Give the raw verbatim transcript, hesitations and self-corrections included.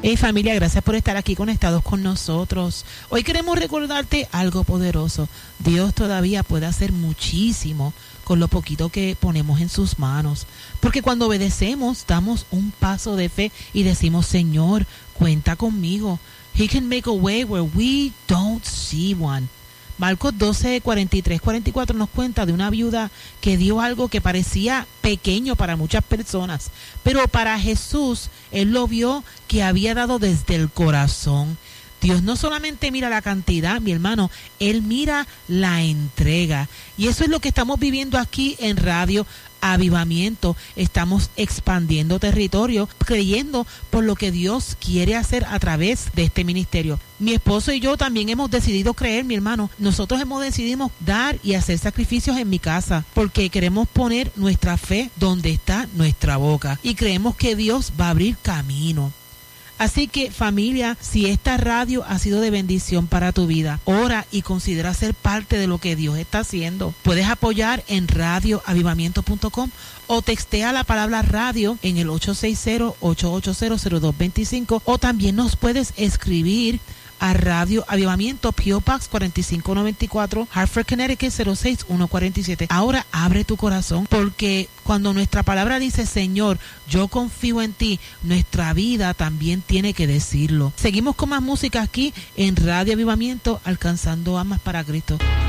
Hey familia, gracias por estar aquí conectados con nosotros. Hoy queremos recordarte algo poderoso. Dios todavía puede hacer muchísimo con lo poquito que ponemos en sus manos. Porque cuando obedecemos, damos un paso de fe y decimos, Señor, cuenta conmigo. He can make a way where we don't see one. Marcos doce, cuarenta y tres, cuarenta y cuatro nos cuenta de una viuda que dio algo que parecía pequeño para muchas personas, pero para Jesús, Él lo vio que había dado desde el corazón. Dios no solamente mira la cantidad, mi hermano, Él mira la entrega. Y eso es lo que estamos viviendo aquí en Radio Avivamiento. Estamos expandiendo territorio, creyendo por lo que Dios quiere hacer a través de este ministerio. Mi esposo y yo también hemos decidido creer, mi hermano. Nosotros hemos decidido dar y hacer sacrificios en mi casa porque queremos poner nuestra fe donde está nuestra boca y creemos que Dios va a abrir camino. Así que familia, si esta radio ha sido de bendición para tu vida, ora y considera ser parte de lo que Dios está haciendo. Puedes apoyar en radio avivamiento punto com o textea la palabra radio en el ocho seis cero, ocho ocho cero, cero dos dos cinco o también nos puedes escribir a Radio Avivamiento, P O Box cuarenta y cinco noventa y cuatro, Hartford, Connecticut cero seis uno cuatro siete. Ahora abre tu corazón, porque cuando nuestra palabra dice, Señor, yo confío en ti, nuestra vida también tiene que decirlo. Seguimos con más música aquí en Radio Avivamiento, alcanzando almas para Cristo.